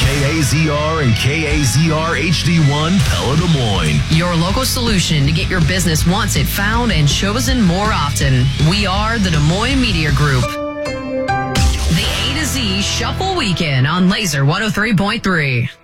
KAZR and KAZR HD1 Pella Des Moines. Your local solution to get your business once it found and chosen more often. We are the Des Moines Media Group. The A to Z Shuffle Weekend on Laser 103.3.